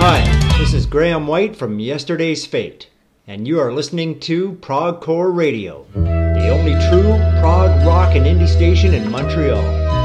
Hi, this is Graham White from Yesterday's Fate, and you are listening to Progcore Radio, the only true prog rock and indie station in Montreal.